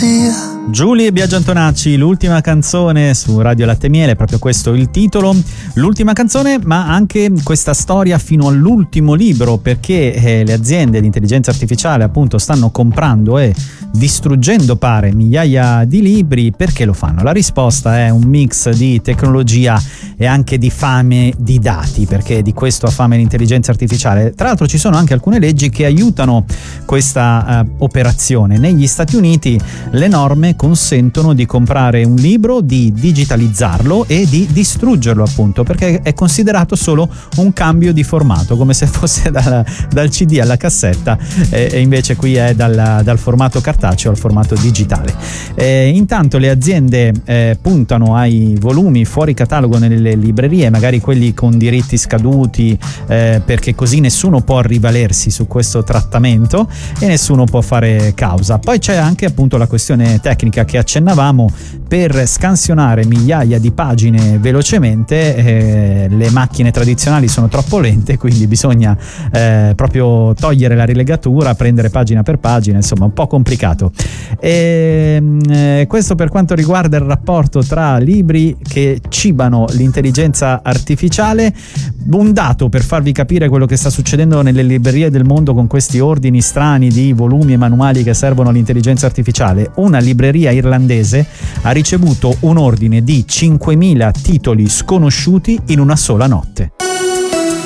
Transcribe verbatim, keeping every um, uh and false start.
via. Giulia e Biagio Antonacci, l'ultima canzone su Radio Latte e Miele, proprio questo il titolo. L'ultima canzone, ma anche questa storia fino all'ultimo libro, perché eh, le aziende di intelligenza artificiale appunto stanno comprando e distruggendo, pare, migliaia di libri. Perché lo fanno? La risposta è un mix di tecnologia e anche di fame di dati, perché di questo ha fame l'intelligenza artificiale. Tra l'altro ci sono anche alcune leggi che aiutano questa uh, operazione. Negli Stati Uniti le norme consentono di comprare un libro, di digitalizzarlo e di distruggerlo, appunto, perché è considerato solo un cambio di formato, come se fosse dal, dal C D alla cassetta, e, e invece qui è dal, dal formato cartaceo al formato digitale. E intanto le aziende eh, puntano ai volumi fuori catalogo nelle librerie, magari quelli con diritti scaduti, eh, perché così nessuno può rivalersi su questo trattamento e nessuno può fare causa. Poi c'è anche appunto la questione tecnica che accennavamo: per scansionare migliaia di pagine velocemente eh, le macchine tradizionali sono troppo lente, quindi bisogna eh, proprio togliere la rilegatura, prendere pagina per pagina, insomma un po' complicato. E, eh, questo per quanto riguarda il rapporto tra libri che cibano l'intelligenza artificiale. Un dato per farvi capire quello che sta succedendo nelle librerie del mondo con questi ordini strani di volumi e manuali che servono all'intelligenza artificiale: una libreria irlandese ha ricevuto un ordine di cinquemila titoli sconosciuti in una sola notte.